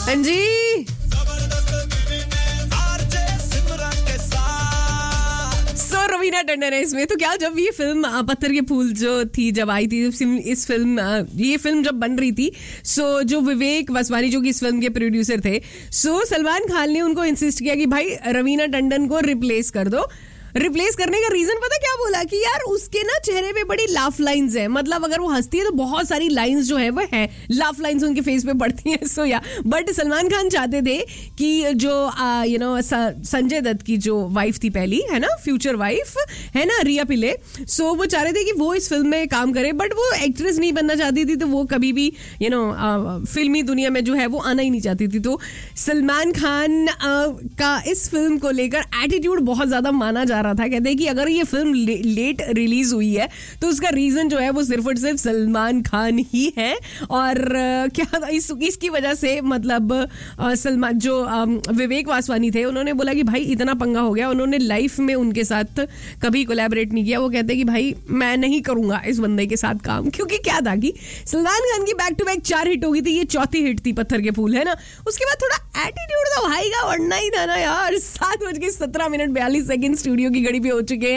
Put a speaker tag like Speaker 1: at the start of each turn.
Speaker 1: हाँ जी, रवीना टंडन है इसमें। तो क्या जब ये फिल्म पत्थर के फूल जो थी जब आई थी, ये फिल्म जब बन रही थी, सो जो विवेक वासवानी जो कि इस फिल्म के प्रोड्यूसर थे, सो सलमान खान ने उनको इंसिस्ट किया कि भाई रवीना टंडन को रिप्लेस कर दो। रिप्लेस करने का रीजन पता क्या बोला कि यार उसके ना चेहरे पे बड़ी लाफ लाइंस है, मतलब अगर वो हंसती है तो बहुत सारी लाइंस जो है वो है, लाफ लाइंस उनके फेस पे पड़ती हैं। सो या बट सलमान खान चाहते थे कि जो संजय दत्त की जो वाइफ थी पहली, है ना, फ्यूचर वाइफ है ना, रिया पिले, सो वो चाह रहे थे कि वो इस फिल्म में काम करे, बट वो एक्ट्रेस नहीं बनना चाहती थी, तो वो कभी भी फिल्मी दुनिया में जो है वो आना ही नहीं चाहती थी। तो सलमान खान का इस फिल्म को लेकर एटीट्यूड बहुत ज्यादा माना जा रहा था। कहते हैं कि अगर ये फिल्म लेट रिलीज हुई है तो उसका रीजन जो है वो सिर्फ और सिर्फ सलमान खान ही है। और क्या इसकी वजह से मतलब सलमान जो विवेक वासवानी थे, उन्होंने बोला कि भाई इतना पंगा हो गया, उन्होंने लाइफ में उनके साथ कभी कोलैबोरेट नहीं किया। वो कहते हैं कि भाई मैं नहीं करूंगा इस बंदे के साथ काम, क्योंकि क्या था कि सलमान खान की बैक टू बैक 4 हिट हो गई थी, ये चौथी हिट थी पत्थर के फूल, है ना। उसके बाद थोड़ा एटीट्यूड तो भाई का बढ़ना ही था ना यार। 7:17 स्टूडियो की घड़ी पे हो चुके हैं।